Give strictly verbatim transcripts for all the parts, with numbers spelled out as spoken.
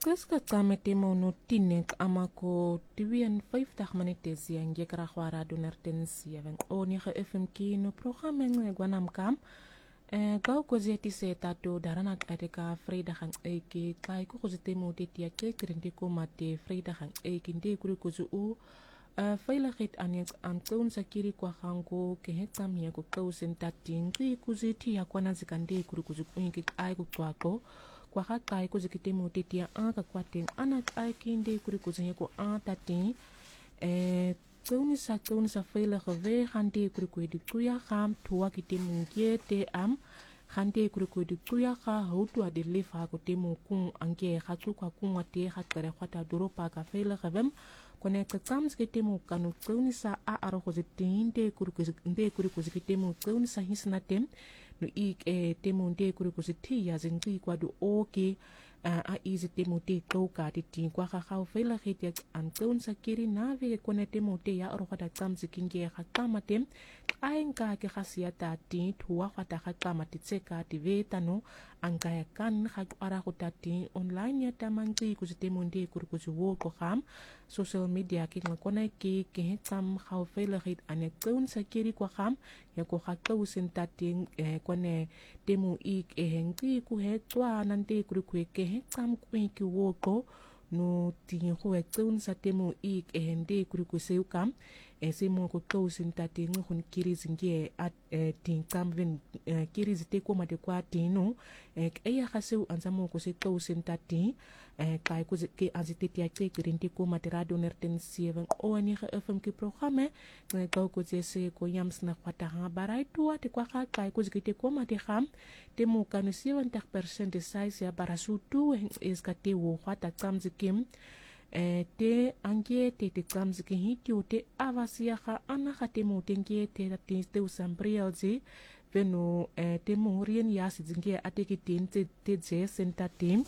Kreska kamete mono tinek amako tiwian vijftig minutes yang je kra khwara doner ten seven oni ge F M kino programme ng gwanam kam eh gau ko zeti se tato darana ateka vrydag ang eki kai ko zete mo dit ya ke krente ko mate vrydag ang eki nde kuri ko zu u veiligheid aan aan toon sakiri kwa hango ke hekam ya ko kausen tatin ki kuziti ya kwana zikande kuri ko zu kunki ai ko kwako kwa hakai ko zikite mo titia an ka kwatin anak ai kinde kuri ko zhe ko an tatin eh toon sa toon sa veilige weg hande kuri ko di kuya kham tuwa kite mo te am hande kuri ko di kuya kha hotu ade lefa ko te mo kun ange khatu kwa kun ate khatkare khata doropa ka veilige wem kone ka kams kite mo kanu toon sa a aro ko zitinde kuri ko nde kuri ko zikite mo toon sa hisna tem no ik e temo nde kuri ko zithi ya zingi kwa do oke a izi temo te toka te tin kwa kha kha veiligheid ya an toon sa kiri na ve kone temo te ya ro khata kams kinge kha kamatem ainga ke khasia ta tin thuwa khata kha kamati tseka ti ve tano anga ya kan kha ara ko ta tin online ya tamangi ko temo nde kuri ko zo ko kham social media ki ngakona ki ke tam kha veiligheid an toon sa kiri kwa kham ya ko kha to sin ta tin kone temo ik e hengi ku he twa nante kuri ku ke he tam ku ki wo ko no tin ho e toon sa temo ik e hende kuri ku se ukam e se mo ko to sin ta tin hun kiri zinge at tin kam ven kiri zite ko mate kwa tin no e ya khase anza mo ko se to sin ta tin e kai ko ke azite ti ake kirinte ko mate radio nerten seven o ani ge F M ki programme ne ko ko se ko yams na kwata ha barai tua te kwa ka kai ko zite ko mate kham te mo kanu seventy percent de size ya barasu tu is ka te wo kwata kam zikim e te ange te te kam zikin hiti o te avasia kha ana kha te mo tengie te te te usambrielzi veno e te mo rien ya si zinge ateki tin te te je senta tim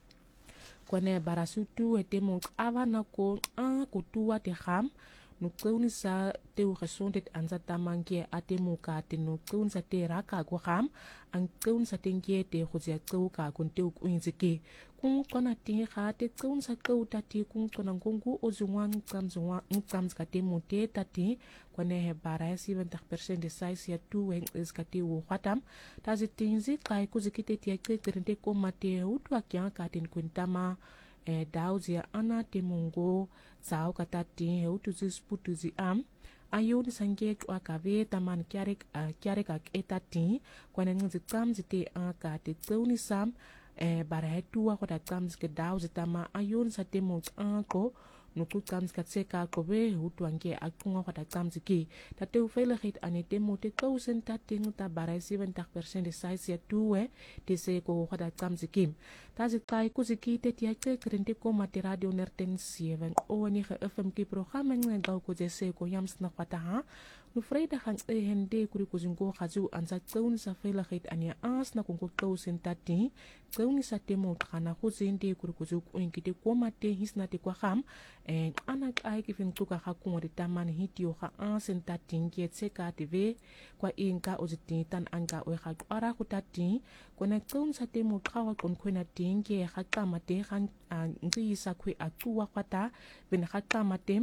kone barasutu e te mo ava na ko a ko tua te kham no kauni sa te u gesondheid anza tamange ate mo ka te no kaun sa te raka ko kham an kaun sa tengie te go ja kau ka kun te u inzike kun kona te kha te kaun sa kau ta te kun kona ngongu o zungwan kam zungwan kam ska te mo te ta te kone he bara seventy percent de size ya tu en is ka te u khatam ta zi tinzi kai ku zikite te ke krente ko mate u tu akya ka ten kuntama e dauzia ana te mungo sao kata te he u tu zi sputu zi am ayo ni sange kwa kave taman kyarek kyarek ak etati kone ngi kam zite a ka te tuni sam e bara hetu wa kota kam zike dauzi tama ayo ni sa te mo anko nuku kam zika tseka ko be hutu ange akunga kota kam zike ta te veiligheid ane te mo te kausen ta te nguta bara seventy percent de size ya tuwe te se ko kota kam zike ta zikai ku zike te te ake krente ko mate radio nerten seven o ni ge F M ki programme nge gau ko je se ko yams na kwata ha no vrydag ang e hende kuri ko zingo khazu anza toon sa veiligheid ane as na kon ko kausen ta te toon sa te mo khana ko zende kuri ko zu ko inkite ko mate hisna te kwa kham en anak ai ki fin tuka ha ko de taman hitio ha ansen ta tinge tseka tv kwa inka o zitin tan anga o ha ara ko ta tin ko na toon sa te mo khawa kon ko na tinge ha kamate han ngi sa kwe atuwa kwata ben ha kamate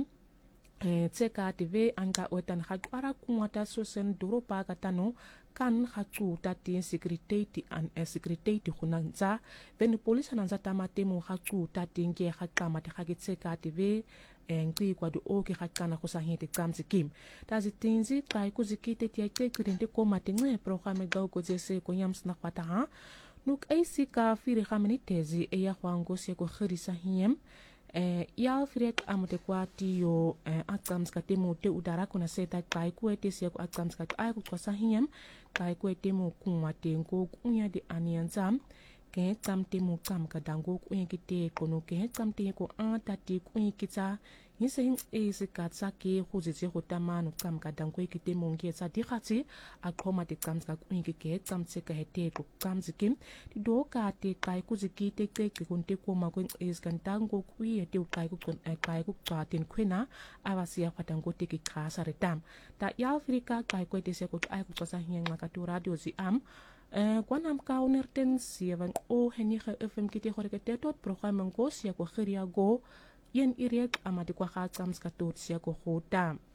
e tseka tv anga o tan ha ara ko ta so sen doropa katano kan hatu tati security an security khunanza ven police nanza tamate mo hatu tati nge hakama te hagetse ka tv ngri kwa do oke hakana ko sahinte kamzi kim tazi tinzi kai ku zikite ti ake krinte ko mate nge programme gau ko jese ko yams na kwata ha nuk ac ka firi khamini tezi e ya khwango se ko khirisa hiem eh ya frek amte kwati yo eh, akams ka temo te udara kuna seta kai ku ete se ko akams ka ai ku kwasa hiem kai ku ete mo kunwa te ngo kunya de anianzam ke tam te mo kam ka dango ku en kite kono ke tam te ko anta te ku en kitsa yisen e se katsa ke ho je je ho tamano kam ka dango kite mo nge sa di khati akoma te kam ka ku en ke tam se ka hete ko kam zikim di do ka te kai ku zikite ke ke kon te ko ma ko es kan tango ku ye te kai ku kon kai ku ka tin kwena avasia kwatango te ki khasa retam ta ya afrika kai ku te se ko ai ku sa hieng ma ka tu radio zi am Uh, kwanam ka unerten zeven o henige F M kiti gore ke tetot programma ngos ya ko giria go yen irek amadi kwa ga tsamska tot sia ko gota